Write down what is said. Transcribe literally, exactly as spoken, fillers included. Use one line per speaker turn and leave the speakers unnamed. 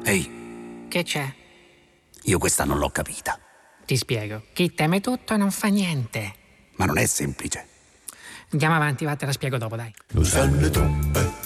Ehi,
Che c'è?
io questa non l'ho capita.
Ti spiego. Chi teme tutto non fa niente.
Ma non è semplice.
Andiamo avanti, va, te la spiego dopo, dai.
Lo sanno le trombe